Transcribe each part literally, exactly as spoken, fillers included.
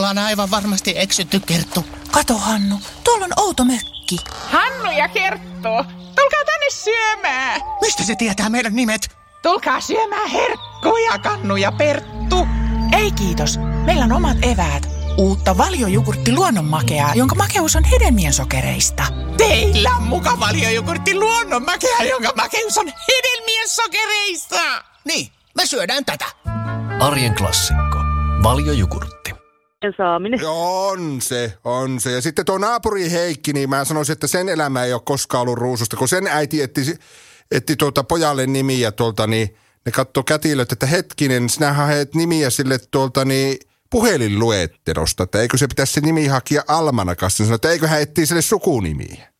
ollaan aivan varmasti eksytty, Kerttu. Kato, Hannu, tuolla on outo mökki. Hannu ja Kerttu, tulkaa tänne syömään. Mistä se tietää meidän nimet? Tulkaa syömään herkkuja, Kannu ja Perttu. Ei kiitos, meillä on omat eväät. Uutta valjojogurtti luonnonmakeaa, jonka makeus on hedelmien sokereista. Teillä on muka valjojogurtti luonnonmakea, jonka makeus on hedelmien sokereista. Niin, me syödään tätä. Arjen klassikko. Valjojogurtti. Saaminen. Joo, on se, on se. Ja sitten tuo naapuri Heikki, niin mä sanoisin, että sen elämä ei ole koskaan ollut ruususta. Kun sen äiti etti, etti tuolta pojalle nimiä tuolta, niin ne katsoi kätilöt, että hetkinen, sinä haet nimiä sille tuolta niin puhelinluettelosta, että eikö se pitäisi se nimi hakia almanakasta. Sanoi, että eikö hän etsii sille sukunimiä.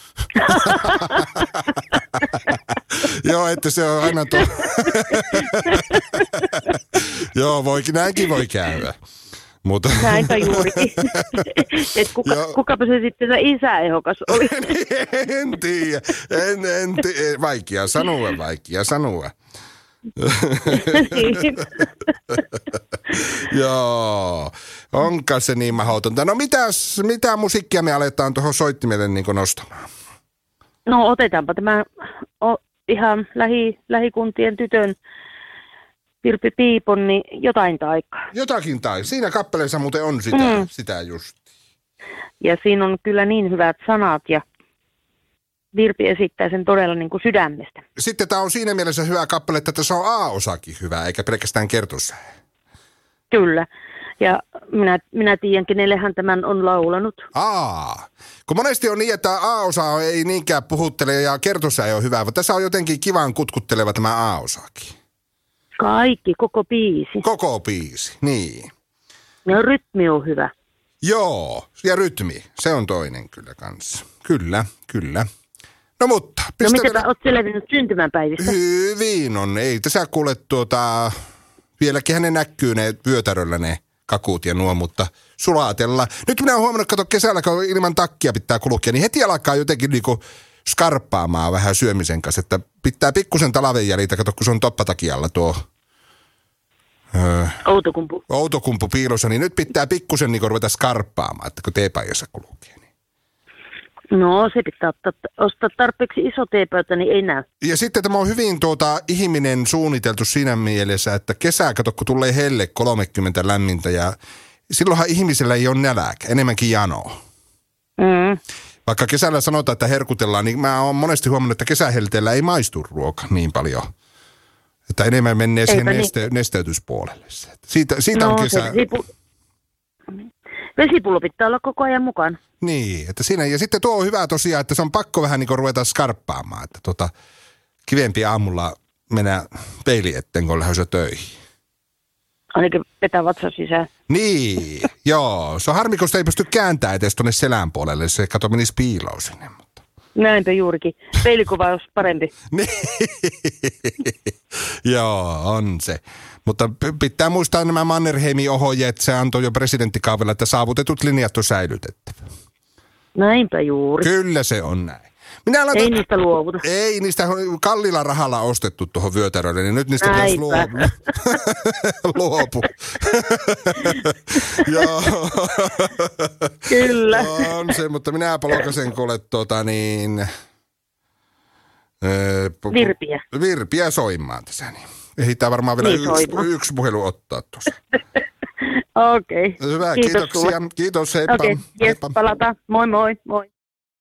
Joo, että se on aina tuo. Joo, voikin, näinkin voi käydä. Mutta... Näinpä juurikin. Et kuka, kukapa se sitten se isäehokas oli? En tiedä. En, en tiedä. Vaikea sanoa, vaikea sanoa. Joo, onko se niin mahdotonta. No mitäs, mitä musiikkia me aletaan tuohon soittimelle niin nostamaan? No otetaanpa tämä o, ihan lähi, lähikuntien tytön Virpi Piipon, niin jotain taikaa. Jotakin tai. Siinä kappaleessa muuten on sitä, mm. sitä just. Ja siinä on kyllä niin hyvät sanat ja Virpi esittää sen todella niin kuin sydämestä. Sitten tämä on siinä mielessä hyvä kappale, että tässä on A-osakin hyvä, eikä pelkästään kertosäe. Kyllä. Ja minä, minä tiedän, kenellehän tämän on laulanut. Aa, kun monesti on niin, että A-osa ei niinkään puhuttele ja kertosäe on hyvä, mutta tässä on jotenkin kivan kutkutteleva tämä A-osakin. Kaikki, koko biisi. Koko biisi, niin. Ja rytmi on hyvä. Joo, ja rytmi, se on toinen kyllä kanssa. Kyllä, kyllä. No mutta... No miten olet selvinnyt syntymäpäivistä? Hyvin on, ei tässä kuule tuota... Vieläkin hänen näkyy ne vyötäröllä ne kakut ja nuo, mutta sulatella. Nyt minä olen huomannut, kato kesällä, kun ilman takkia pitää kulkea, niin heti alkaa jotenkin niinku skarppaamaan vähän syömisen kanssa, että pitää pikkusen talven jäljitä, kato kun se on toppatakialla tuo... Öö, outokumpu. Outokumpu piilossa, niin nyt pitää pikkusen niinku ruveta skarppaamaan, että kun teepäijässä kulkee. Niin. No se pitää ottaa, ostaa tarpeeksi iso teepöytä, niin ei näy. Ja sitten tämä on hyvin tuota, ihminen suunniteltu siinä mielessä, että kesä, kato kun tulee helle kolmekymmentä lämmintä ja silloinhan ihmisellä ei ole nälkä, enemmänkin janoa. Mm. Vaikka kesällä sanotaan, että herkutellaan, niin mä oon monesti huomannut, että kesähelteellä ei maistu ruoka niin paljon. Että enemmän menee siihen neste, niin. nesteytyspuolelle. Siitä, siitä no, on kesä... Vesipu... Vesipullo pitää olla koko ajan mukana. Niin, että siinä, ja sitten tuo on hyvä tosiaan, että se on pakko vähän niin kuin ruveta skarppaamaan, että tota, kivempi aamulla mennä peili eteen, kun lähdössä töihin. Ainakin vetää vatsa sisään. Niin, joo. Se on harmi, kun sitä ei pysty kääntämään edes tuonne selän puolelle, se kato menisi piiloon sinne. Mutta. Näinpä juurikin. Peilikuva olisi parempi. Niin, joo, on se. Mutta pitää muistaa nämä Mannerheimin ohjeet, se antoi jo presidenttikaavilla, että saavutetut linjat on säilytettävä. Näinpä juuri. Kyllä se on näin. Minä laitan... Ei niistä luovuta. Ei, niistä on kallilla rahalla ostettu tuohon vyötärölle, niin nyt niistä pitäisi luopu. luopu. Joo. Kyllä. On se, mutta minä palokasen kuule tuota niin... Öö, Virpiä. Virpiä soimaan tässä, niin. Ehditään varmaan vielä niin, yksi, yksi puhelu ottaa tuossa. Okei. Okay. Hyvä, kiitos kiitoksia. Sulle. Kiitos, heippa. Okei, okay. Yes, palataan. Moi moi, moi.